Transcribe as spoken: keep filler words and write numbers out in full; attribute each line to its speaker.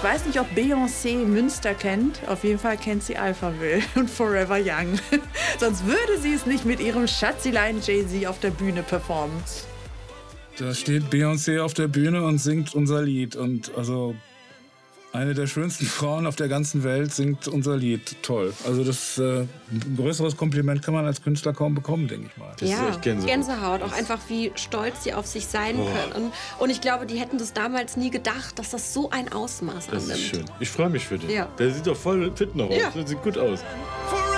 Speaker 1: Ich weiß nicht, ob Beyoncé Münster kennt. Auf jeden Fall kennt sie Alphaville und Forever Young. Sonst würde sie es nicht mit ihrem Schatzilein Jay-Z auf der Bühne performen.
Speaker 2: Da steht Beyoncé auf der Bühne und singt unser Lied. Und also eine der schönsten Frauen auf der ganzen Welt singt unser Lied. Toll. Also das äh, ein größeres Kompliment kann man als Künstler kaum bekommen, denke ich mal.
Speaker 3: Das
Speaker 4: ja,
Speaker 3: ist echt Gänsehaut.
Speaker 4: Gänsehaut. Auch einfach, wie stolz sie auf sich sein
Speaker 3: Oh.
Speaker 4: können. Und, und ich glaube, die hätten das damals nie gedacht, dass das so ein Ausmaß
Speaker 3: Das
Speaker 4: annimmt.
Speaker 3: ist schön. Ich freue mich für den.
Speaker 4: Ja.
Speaker 3: Der sieht doch voll fit noch aus.
Speaker 4: Ja.
Speaker 3: Der sieht gut aus.
Speaker 5: Forever